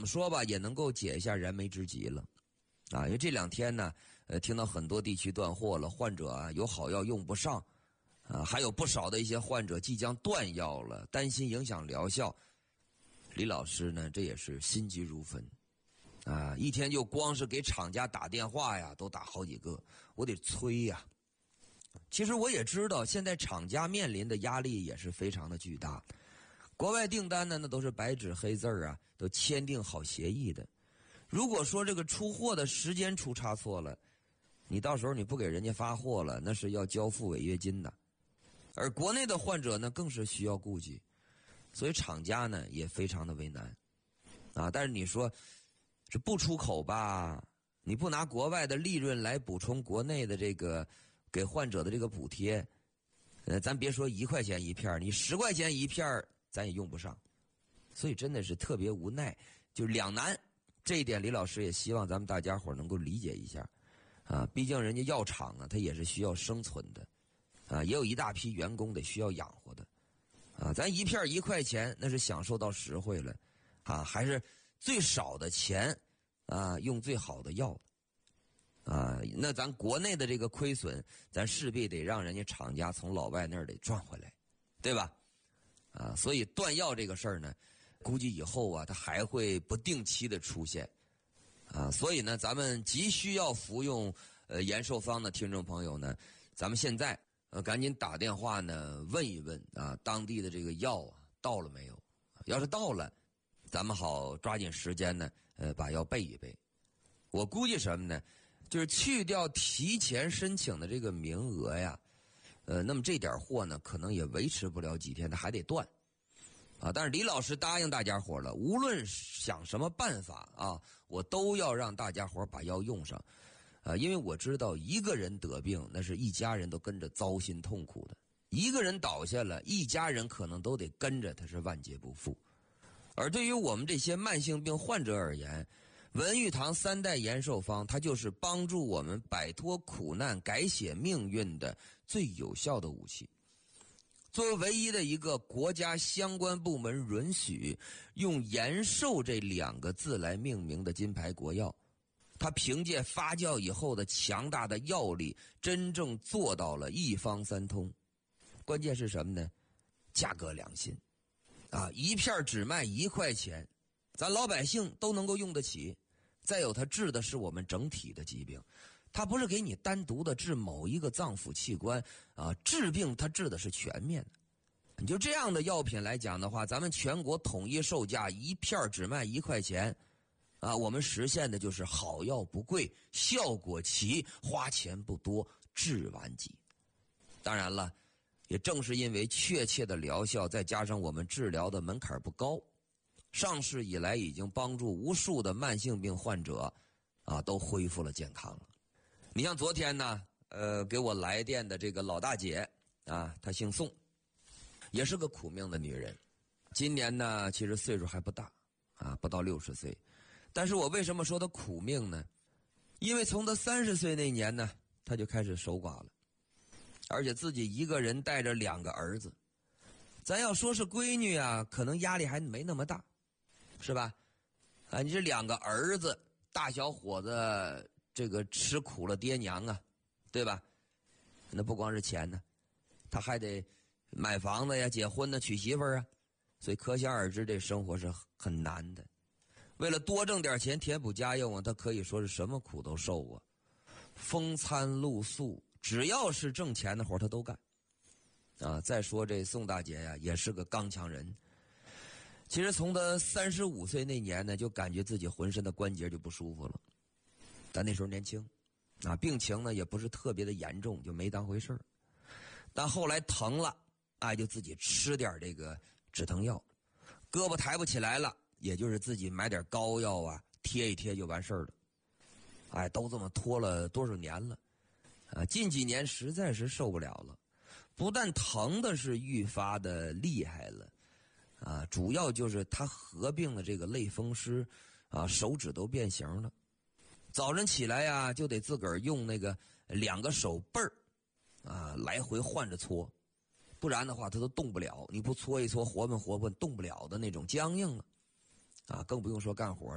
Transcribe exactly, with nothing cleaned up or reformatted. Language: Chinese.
说吧，也能够解一下燃眉之急了。啊，因为这两天呢，呃，听到很多地区断货了，患者啊有好药用不上，啊，还有不少的一些患者即将断药了，担心影响疗效。李老师呢，这也是心急如焚，啊，一天就光是给厂家打电话呀，都打好几个，我得催呀。其实我也知道，现在厂家面临的压力也是非常的巨大，国外订单呢，那都是白纸黑字啊，都签订好协议的。如果说这个出货的时间出差错了，你到时候你不给人家发货了，那是要交付违约金的。而国内的患者呢，更是需要顾及，所以厂家呢也非常的为难啊。但是你说这不出口吧，你不拿国外的利润来补充国内的这个给患者的这个补贴，呃，咱别说一块钱一片，你十块钱一片咱也用不上，所以真的是特别无奈，就是两难。这一点李老师也希望咱们大家伙能够理解一下啊，毕竟人家药厂啊，它也是需要生存的啊，也有一大批员工得需要养活的啊，咱一片一块钱那是享受到实惠了啊，还是最少的钱啊用最好的药啊，那咱国内的这个亏损，咱势必得让人家厂家从老外那儿得赚回来，对吧？啊，所以断药这个事儿呢，估计以后啊，它还会不定期的出现，啊，所以呢，咱们急需要服用呃延寿方的听众朋友呢，咱们现在呃赶紧打电话呢问一问啊，当地的这个药啊到了没有？要是到了，咱们好抓紧时间呢，呃把药备一备。我估计什么呢？就是去掉提前申请的这个名额呀，呃，那么这点货呢，可能也维持不了几天，它还得断。啊，但是李老师答应大家伙了，无论想什么办法啊，我都要让大家伙把药用上，啊，因为我知道一个人得病，那是一家人都跟着糟心痛苦的；一个人倒下了，一家人可能都得跟着，他是万劫不复。而对于我们这些慢性病患者而言，文玉堂三代延寿方，它就是帮助我们摆脱苦难、改写命运的最有效的武器。作为唯一的一个国家相关部门允许用延寿这两个字来命名的金牌国药，它凭借发酵以后的强大的药力，真正做到了一方三通。关键是什么呢？价格良心啊，一片只卖一块钱，咱老百姓都能够用得起。再有，它治的是我们整体的疾病，它不是给你单独的治某一个脏腑器官啊，治病它治的是全面的。你就这样的药品来讲的话，咱们全国统一售价一片只卖一块钱啊，我们实现的就是好药不贵，效果齐，花钱不多，治完急。当然了，也正是因为确切的疗效，再加上我们治疗的门槛不高，上市以来已经帮助无数的慢性病患者啊都恢复了健康了。你像昨天呢，呃，给我来电的这个老大姐啊，她姓宋，也是个苦命的女人。今年呢，其实岁数还不大啊，不到六十岁。但是我为什么说她苦命呢？因为从她三十岁那年呢，她就开始守寡了，而且自己一个人带着两个儿子。咱要说是闺女啊，可能压力还没那么大，是吧？啊，你这两个儿子，大小伙子，这个吃苦了爹娘啊，对吧？那不光是钱呢，他还得买房子呀、结婚呢、娶媳妇儿啊，所以可想而知，这生活是很难的。为了多挣点钱填补家用啊，他可以说是什么苦都受过，风餐露宿，只要是挣钱的活他都干。啊，再说这宋大姐呀，也是个刚强人。其实从她三十五岁那年呢，就感觉自己浑身的关节就不舒服了。但那时候年轻，啊，病情呢也不是特别的严重，就没当回事儿。但后来疼了，哎，就自己吃点这个止疼药，胳膊抬不起来了，也就是自己买点膏药啊，贴一贴就完事儿了。哎，都这么拖了多少年了，啊，近几年实在是受不了了。不但疼的是愈发的厉害了，啊，主要就是他合并了这个类风湿，啊，手指都变形了。早晨起来呀，就得自个儿用那个两个手背儿，啊，来回换着搓，不然的话他都动不了。你不搓一搓，活蹦活蹦动不了的那种僵硬了，啊，更不用说干活。